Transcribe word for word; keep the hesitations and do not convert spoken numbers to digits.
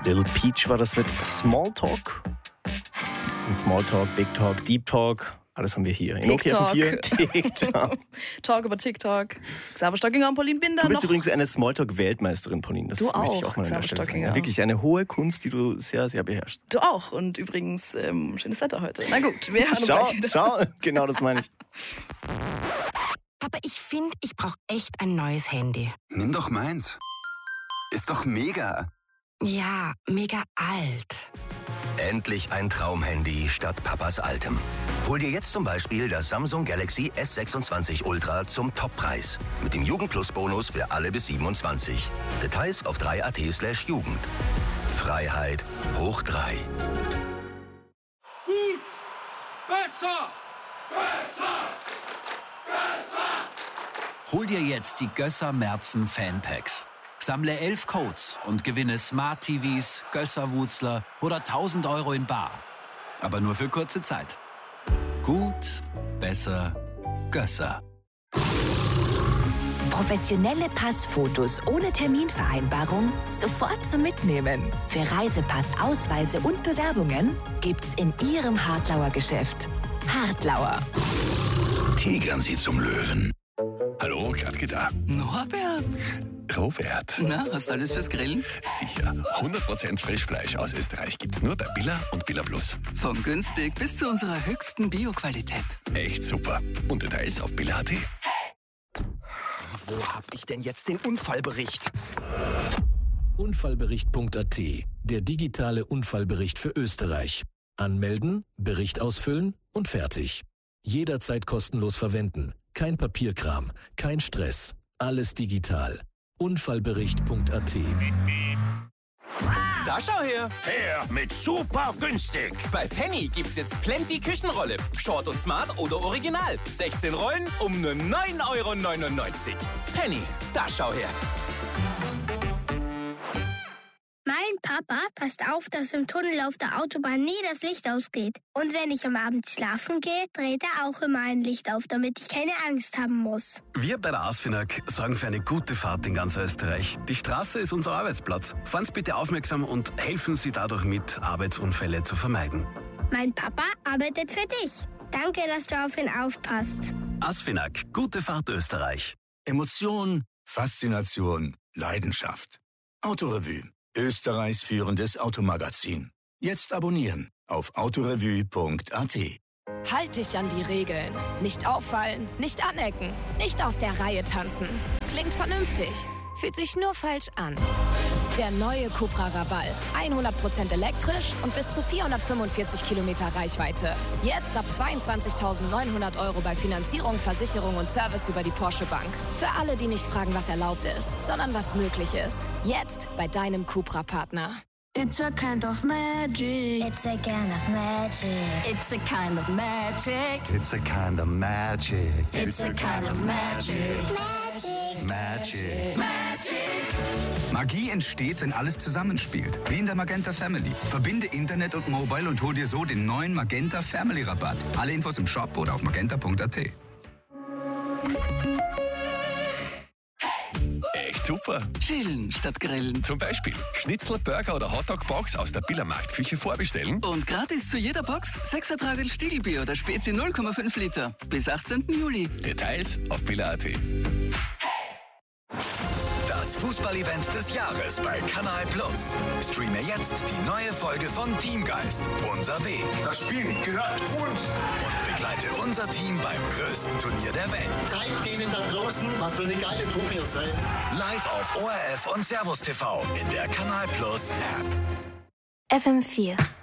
Little Peach war das mit Smalltalk. Und Smalltalk, Big Talk, Deep Talk, alles haben wir hier. In Nokia F M vier. TikTok. Talk über TikTok. Xaver Stockinger und Pauline Binder. Du bist noch. übrigens eine Smalltalk-Weltmeisterin, Pauline. Das du möchte auch, ich auch mal an der Stelle sagen. ja. Wirklich eine hohe Kunst, die du sehr, sehr beherrschst. Du auch. Und übrigens, ähm, schönes Wetter heute. Na gut, wir hören uns schau, gleich wieder. Schau, genau das meine ich. Aber ich finde, ich brauche echt ein neues Handy. Nimm doch meins. Ist doch mega. Ja, mega alt. Endlich ein Traumhandy statt Papas altem. Hol dir jetzt zum Beispiel das Samsung Galaxy S sechsundzwanzig Ultra zum Toppreis. Mit dem Jugendplus-Bonus für alle bis siebenundzwanzig. Details auf drei punkt at slash Jugend. Freiheit hoch drei. Gut! Besser! Besser! Besser! Hol dir jetzt die Gösser Merzen Fanpacks. Sammle elf Codes und gewinne Smart T Vs, Gösser-Wutzler oder tausend Euro in bar. Aber nur für kurze Zeit. Gut, besser, Gösser. Professionelle Passfotos ohne Terminvereinbarung sofort zum Mitnehmen. Für Reisepass, Ausweise und Bewerbungen gibt's in Ihrem Hartlauer Geschäft. Hartlauer. Tigern Sie zum Löwen. Hallo, Gradke da. Norbert? Robert. Na, hast du alles fürs Grillen? Sicher. hundert Prozent Frischfleisch aus Österreich gibt's nur bei Billa und Billa Plus. Von günstig bis zu unserer höchsten Bioqualität. Echt super. Und Details auf billa punkt at. Wo hab ich denn jetzt den Unfallbericht? Unfallbericht punkt at, der digitale Unfallbericht für Österreich. Anmelden, Bericht ausfüllen und fertig. Jederzeit kostenlos verwenden. Kein Papierkram, kein Stress. Alles digital. Unfallbericht punkt at. Da schau her! Her mit super günstig. Bei Penny gibt's jetzt Plenty Küchenrolle. Short und Smart oder Original. sechzehn Rollen um nur neun Euro neunundneunzig. Penny, da schau her! Mein Papa passt auf, dass im Tunnel auf der Autobahn nie das Licht ausgeht. Und wenn ich am Abend schlafen gehe, dreht er auch immer ein Licht auf, damit ich keine Angst haben muss. Wir bei der ASFINAG sorgen für eine gute Fahrt in ganz Österreich. Die Straße ist unser Arbeitsplatz. Fahren Sie bitte aufmerksam und helfen Sie dadurch mit, Arbeitsunfälle zu vermeiden. Mein Papa arbeitet für dich. Danke, dass du auf ihn aufpasst. ASFINAG, gute Fahrt Österreich. Emotion, Faszination, Leidenschaft. Autorevue. Österreichs führendes Automagazin. Jetzt abonnieren auf autorevue punkt at. Halt dich an die Regeln. Nicht auffallen, nicht anecken, nicht aus der Reihe tanzen. Klingt vernünftig, fühlt sich nur falsch an. Der neue Cupra Raval. hundert Prozent elektrisch und bis zu vierhundertfünfundvierzig Kilometer Reichweite. Jetzt ab zweiundzwanzigtausendneunhundert Euro bei Finanzierung, Versicherung und Service über die Porsche Bank. Für alle, die nicht fragen, was erlaubt ist, sondern was möglich ist. Jetzt bei deinem Cupra-Partner. It's a kind of magic. It's a kind of magic. It's a kind of magic. It's a kind of magic. It's a kind of magic. Magic. Magic. Magie entsteht, wenn alles zusammenspielt. Wie in der Magenta Family. Verbinde Internet und Mobile und hol dir so den neuen Magenta Family Rabatt. Alle Infos im Shop oder auf magenta punkt at. Echt super. Chillen statt grillen. Zum Beispiel Schnitzel, Burger oder Hotdog-Box aus der Billa Marktküche vorbestellen. Und gratis zu jeder Box sechs Ertragel Stiegelbier oder Spezi null Komma fünf Liter. Bis achtzehnten Juli. Details auf billa punkt at. Das Fußball-Event des Jahres bei Kanal Plus. Streame jetzt die neue Folge von Teamgeist. Unser Weg. Das Spiel gehört uns. Und begleite unser Team beim größten Turnier der Welt. Zeigt denen da draußen, was für eine geile Truppe ihr seid. Live auf O R F und Servus T V in der Kanal Plus App. F M vier.